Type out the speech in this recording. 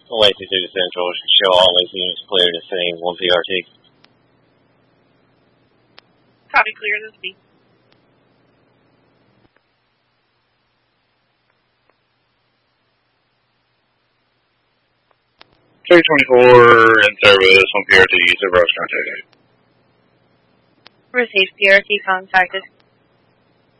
Lacey to Central, show all these units clear to scene, 1 PRT. Copy, clear this B. in service, 1 PRT, supervisor contact. Received PRT contacted.